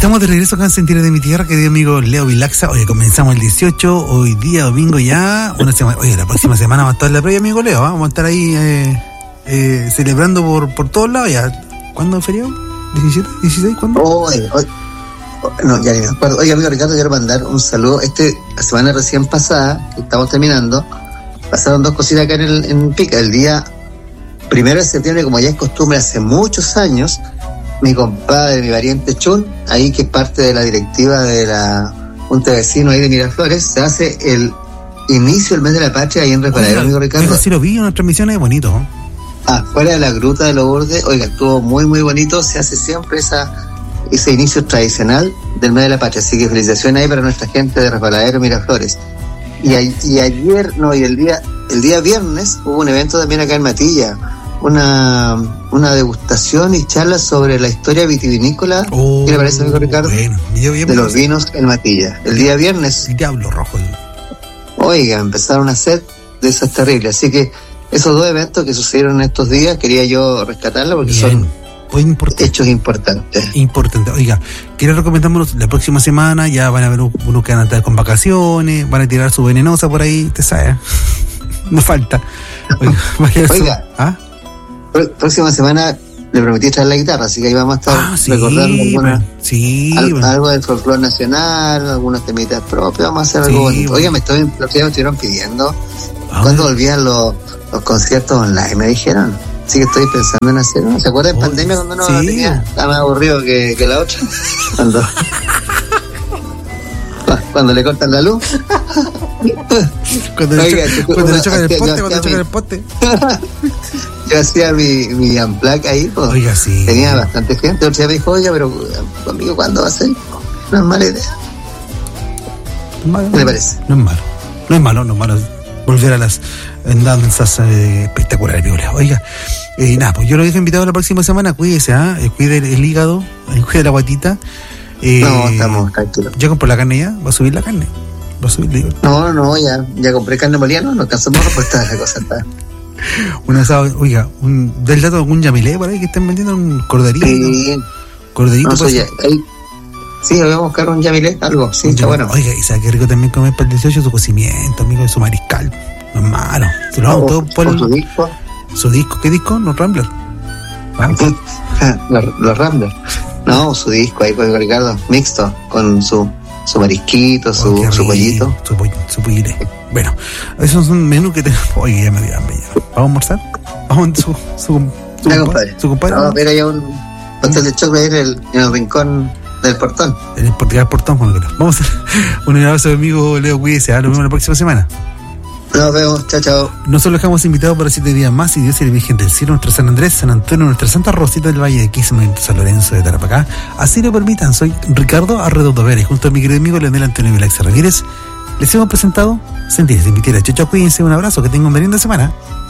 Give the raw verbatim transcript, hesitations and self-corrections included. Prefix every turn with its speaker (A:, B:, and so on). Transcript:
A: Estamos de regreso acá en Sentido de mi Tierra, querido amigo Leo Vilaxa. Oye, comenzamos el dieciocho, hoy día domingo ya, una semana. Oye, la próxima semana vamos a estar en la playa, amigo Leo, ¿eh? Vamos a estar ahí eh, eh, celebrando por, por todos lados ya. ¿Cuándo es feriado? ¿diecisiete? ¿dieciséis? ¿Cuándo?
B: Oye, oye, no, ya ni me acuerdo. Oye, amigo Ricardo, quiero mandar un saludo. Este, la semana recién pasada, que estamos terminando, pasaron dos cositas acá en, el, en Pica. El día primero de septiembre, como ya es costumbre hace muchos años, mi compadre, mi variante Chun, ahí que es parte de la directiva de la Junta de Vecinos ahí de Miraflores, se hace el inicio del mes de la patria ahí en Reparadero, amigo Ricardo.
A: Sí, lo vi en una transmisión, es bonito, ¿eh?
B: Afuera de la Gruta de los Bordes, oiga, estuvo muy muy bonito, se hace siempre esa ese inicio tradicional del mes de la patria, así que felicitaciones ahí para nuestra gente de Reparadero, Miraflores. Y, a, y ayer, no, y el día el día viernes hubo un evento también acá en Matilla, una una degustación y charla sobre la historia vitivinícola. Oh, ¿qué le parece, amigo Ricardo? Bueno, yo, yo de los vinos en Matilla. El día viernes.
A: El diablo rojo.
B: Oiga, empezaron a hacer de esas terribles. Así que esos dos eventos que sucedieron en estos días quería yo rescatarlos porque bien, son pues importante. Hechos importantes.
A: Importante. Oiga, quiero recomendarnos la próxima semana, ya van a ver unos que van a estar con vacaciones, van a tirar su venenosa por ahí, te sabes. No falta. Oiga,
B: Oiga su... ¿ah? próxima semana le prometí traer la guitarra, así que ahí vamos a estar ah, sí, recordando alguna, sí, al, bueno. algo del folclore nacional, algunas temitas propias, vamos a hacer sí, algo bonito. Bueno. Oiga, me estoy, los que me estuvieron pidiendo ah, cuando volvían los, los conciertos online, me dijeron. Así que estoy pensando en hacer uno. ¿Se acuerdan en oh, pandemia cuando uno sí. tenía? Estaba más aburrido que, que la otra. Cuando, cuando le cortan la luz.
A: Cuando, Oiga, le, cho- cuando le chocan el poste, cuando le chocan el poste.
B: Yo hacía mi, mi unplug ahí, pues.
A: Oiga, sí.
B: Tenía bastante gente. Otro día me dijo, oiga, pero conmigo, ¿cuándo va a ser? No es mala idea.
A: Malo,
B: ¿Qué le parece?
A: No es malo. No es malo, no es malo. Volver a las danzas eh, espectaculares, Viola. Oiga, eh, nada, pues yo lo dejo invitado la próxima semana. Cuídese, ¿ah? ¿eh? Cuide el, el hígado, eh, cuide la guatita. Eh,
B: no, estamos tranquilos.
A: ¿Ya compró la carne ya? ¿Va a subir la carne? ¿Va a subir? Digo.
B: No, no, ya, ya compré carne molida, no, no alcanzamos a repostar esa cosa. Está.
A: Un asado, oiga, un, del dato de algún yamilé por ahí que estén vendiendo un corderito.
B: Sí.
A: Corderito.
B: No, ya, ahí, sí, voy a buscar un yamilé, algo, sí, está bueno.
A: Oiga, y sabe qué rico también comer para el dieciocho su cocimiento, amigo, su mariscal. No es malo. Se lo hago todo por el,
B: su disco.
A: ¿Su disco? ¿Qué disco? ¿Los Ramblers?
B: los, los Ramblers. No, su disco ahí con Ricardo, mixto, con su su marisquito, su, oh, su pollito.
A: Su, su pollito. Bueno, esos son menús que tenemos. Oye, ya me dio hambre ya. ¿Vamos a almorzar? Vamos a su, su, su,
B: ya,
A: compadre. Su compadre.
B: Vamos a ver allá un pastel de chocolate en el, en el rincón del portón.
A: En el portón, portón, bueno, vamos a hacer un abrazo, amigo Leo, cuídese. Nos vemos la próxima semana.
B: Nos vemos, chao, chao.
A: Nosotros dejamos invitados para siete días más y Dios y la Virgen del Cielo, nuestro San Andrés, San Antonio, nuestra Santa Rosita del Valle de Quismo y San Lorenzo de Tarapacá. Así lo permitan, soy Ricardo Arredondo Pérez, junto a mi querido amigo Leonel Antonio Vilaxa Ramírez. Les hemos presentado Sentirse de mi tierra. Chau, chau, cuídense, un abrazo, que tengan una linda semana.